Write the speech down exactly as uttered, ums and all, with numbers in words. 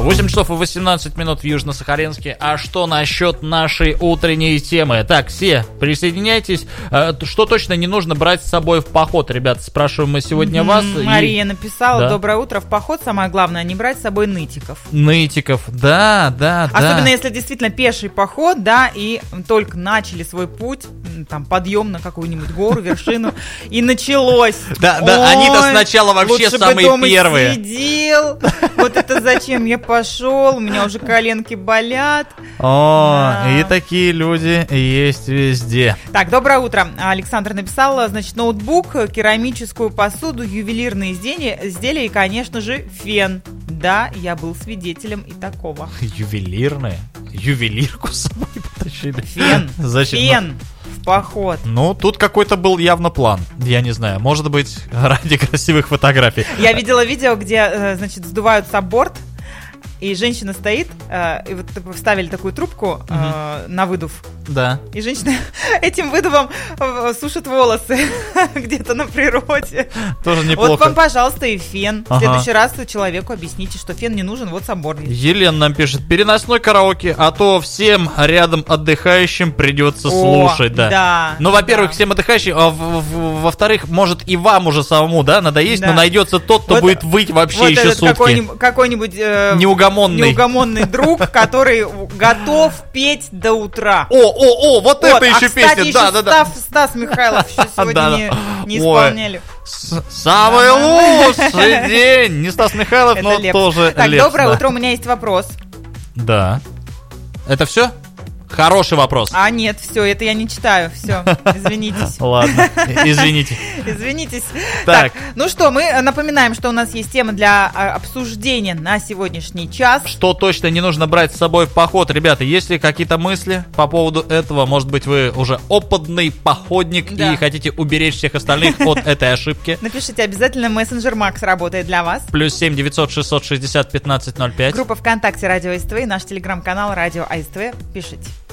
восемь часов и восемнадцать минут в Южно-Сахалинске. А что насчет нашей утренней темы? Так, все, присоединяйтесь. Что точно не нужно брать с собой в поход, ребята? Спрашиваем мы сегодня mm-hmm. вас. Мария и... написала: да. Доброе утро, в поход самое главное не брать с собой нытиков. Нытиков, да, да, да. Особенно если действительно пеший поход, да, и только начали свой путь, там, подъем на какую-нибудь гору, вершину, и началось. Да, да, они-то сначала вообще самые первые. Лучше бы дома сидел, вот это зачем я пошел, у меня уже коленки болят. О, и такие люди есть везде. Так, доброе утро. Александр написал, значит, ноутбук, керамическую посуду, ювелирные изделия, изделия и, конечно же, фен. Да, я был свидетелем и такого. Ювелирные? Ювелирку с собой потащили? Фен. Зачем? Фен в поход. Ну, тут какой-то был явно план. Я не знаю, может быть, ради красивых фотографий. Я видела видео, где, значит, сдуваются борт, и женщина стоит, и вот вставили такую трубку угу. на выдув. Да. И женщина этим выдувом сушит волосы где-то на природе. Тоже неплохо. Вот вам, пожалуйста, и фен. Ага. В следующий раз человеку объясните, что фен не нужен, вот собор есть. Елена нам пишет: переносной караоке, а то всем рядом отдыхающим придется О, слушать. Да. да Ну, во-первых, да. всем отдыхающим, а во-вторых, может и вам уже самому, да, надоесть, да. но найдется тот, кто вот, будет выть вообще вот еще сутки. Какой-нибудь, какой-нибудь э, неугомонный. неугомонный друг, который готов петь до утра. О, о, о, вот, вот это еще а, кстати, песня. Еще да, да, да. Стас, Стас Михайлов еще сегодня да, не, да. не исполняли. С- самый лучший день. Не Стас Михайлов, но Лепс. тоже Так, Лепс, доброе да. утро, у меня есть вопрос. Да. Это все? Хороший вопрос. А нет, все, это я не читаю, все, извинитесь. Ладно, извините. Извинитесь. Так. так, ну что, мы напоминаем, что у нас есть тема для обсуждения на сегодняшний час. Что точно не нужно брать с собой в поход, ребята? Есть ли какие-то мысли по поводу этого? Может быть, вы уже опытный походник да. и хотите уберечь всех остальных от этой ошибки? Напишите обязательно, мессенджер Макс работает для вас. Плюс семь девятьсот шестьсот шестьдесят пятнадцать ноль пять. Группа ВКонтакте Радио СТВ и наш телеграм-канал Радио АСТВ. Пишите.